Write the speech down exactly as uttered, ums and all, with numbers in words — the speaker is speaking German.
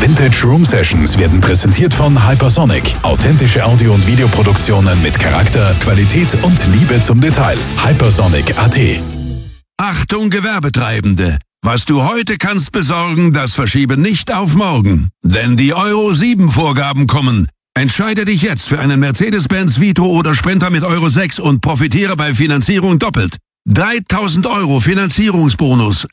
Vintage Room Sessions werden präsentiert von Hypersonic. Authentische Audio- und Videoproduktionen mit Charakter, Qualität und Liebe zum Detail. Hypersonic Punkt a t. Achtung Gewerbetreibende! Was du heute kannst besorgen, das verschiebe nicht auf morgen. Denn die Euro sieben Vorgaben kommen. Entscheide dich jetzt für einen Mercedes-Benz Vito oder Sprinter mit Euro sechs und profitiere bei Finanzierung doppelt. dreitausend Euro Finanzierungsbonus,